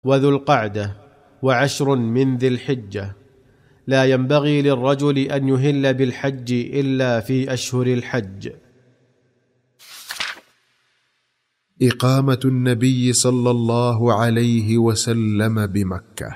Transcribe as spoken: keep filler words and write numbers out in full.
وذو القعدة وعشر من ذي الحجة. لا ينبغي للرجل أن يهل بالحج إلا في أشهر الحج. إقامة النبي صلى الله عليه وسلم بمكة.